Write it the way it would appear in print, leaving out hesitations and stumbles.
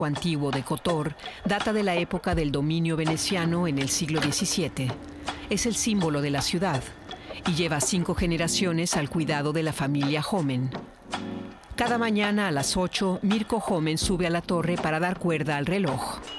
antiguo de Kotor data de la época del dominio veneciano en el siglo XVII. Es el símbolo de la ciudad y lleva 5 generaciones al cuidado de la familia Homen. Cada mañana a las 8, Mirko Homen sube a la torre para dar cuerda al reloj.